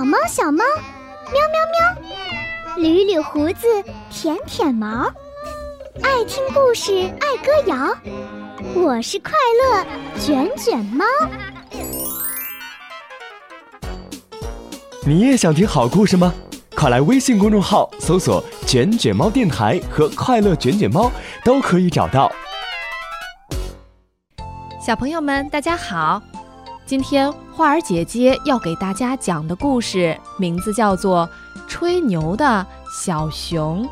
小猫小猫，喵喵喵，捋捋胡子，舔舔毛，爱听故事，爱歌谣，我是快乐卷卷猫。 你也想听好故事吗？快来微信公众号搜索卷卷猫电台和快乐卷卷猫，都可以找到。 小朋友们大家好，今天花儿姐姐要给大家讲的故事名字叫做吹牛的小熊。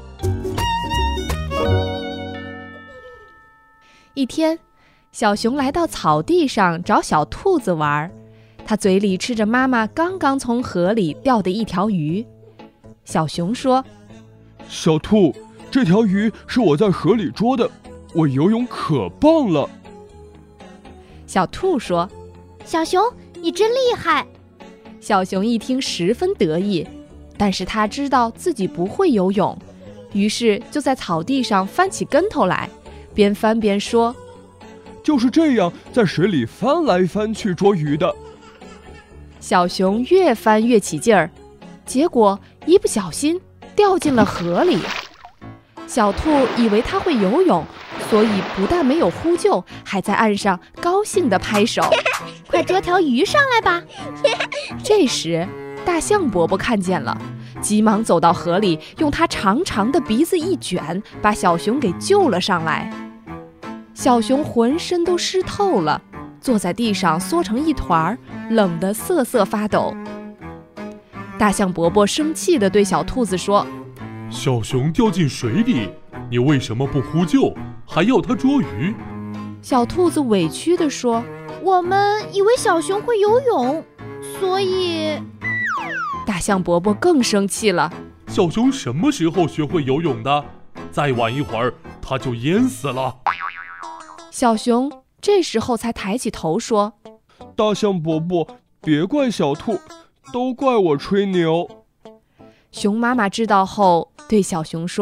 一天，小熊来到草地上找小兔子玩，他嘴里吃着妈妈刚刚从河里钓的一条鱼。小熊说： 小兔，这条鱼是我在河里捉的，我游泳可棒了。 小兔说： 小熊，你真厉害。 小熊一听十分得意，但是他知道自己不会游泳，于是就在草地上翻起跟头来，边翻边说： 就是这样在水里翻来翻去捉鱼的。 小熊越翻越起劲儿，结果一不小心掉进了河里。小兔以为他会游泳，所以不但没有呼救，还在岸上高兴地拍手。 快捉条鱼上来吧。 这时大象伯伯看见了，急忙走到河里，用他长长的鼻子一卷，把小熊给救了上来。小熊浑身都湿透了，坐在地上缩成一团，冷得瑟瑟发抖。大象伯伯生气地对小兔子说： 小熊掉进水里，你为什么不呼救，还要它捉鱼？ 小兔子委屈地说： 我们以为小熊会游泳，所以…… 大象伯伯更生气了： 小熊什么时候学会游泳的？再晚一会儿，它就淹死了。 小熊这时候才抬起头说： 大象伯伯，别怪小兔，都怪我吹牛。 熊妈妈知道后对小熊说：